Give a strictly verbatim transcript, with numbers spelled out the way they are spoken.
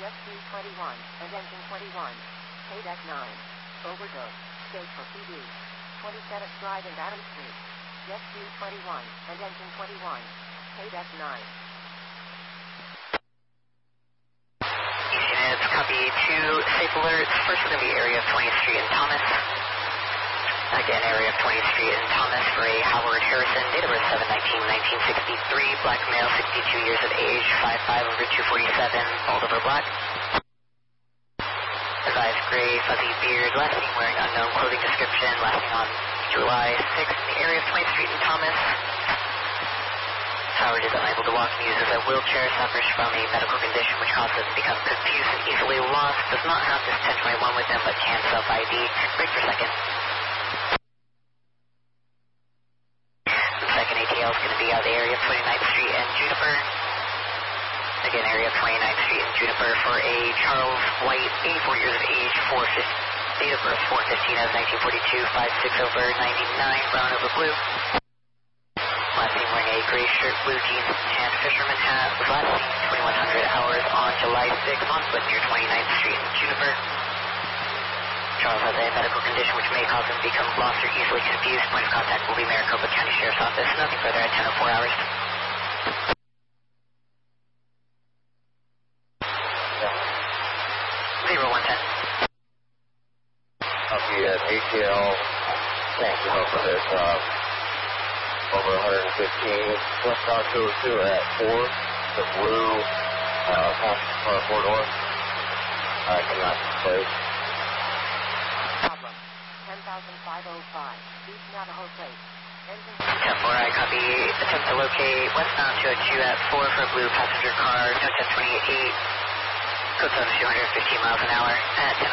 jet speed twenty-one, and engine twenty-one. K deck nine. Overdose. State for P D. twenty-seventh Drive in Adams Street. Jet speed twenty-one, and engine twenty-one. K deck nine. Units, copy two. Safe alerts. First we're going to be area of twentieth Street in Thomas. Again, area of twentieth Street in Thomas for a Howard Harrison. Date of birth seven nineteen nineteen sixty-three. Black male, sixty-two years of age. five five over two forty-seven. Bald over black. Advised gray, fuzzy beard. Last seen wearing unknown clothing description. Last seen on July sixth in the area of twentieth Street in Thomas. Howard is unable to walk and uses a wheelchair, suffers from a medical condition which causes him to become confused and easily lost. Does not have this ten twenty-one with him but can self-I D. Break for second. The second A T L is going to be out of the area of twenty-ninth Street and Juniper. Again, area of twenty-ninth Street and Juniper for a Charles White, eighty-four years of age, four fifteen, date of birth four fifteen of nineteen forty-two, five six over ninety-nine, brown over blue. Last seen wearing a gray shirt, blue jeans, and tan fisherman hat. Was last seen twenty-one hundred hours on July sixth on foot near twenty-ninth Street in Juniper. Charles has a medical condition which may cause him to become lost or easily confused. Point of contact will be Maricopa County Sheriff's Office. Nothing further at ten oh four hours. zero one ten. Copy at A T L. Thank you for this. Uh, over one fifteen. West Rock two oh two at four. The blue uh, passenger car four door. I cannot place. Problem. ten thousand five oh five. East Navajo Place. Engine... ten four, I copy. Attempt to locate westbound two oh two at four for a blue passenger car. No ten twenty-eight. Code seven two hundred fifteen miles an hour at ten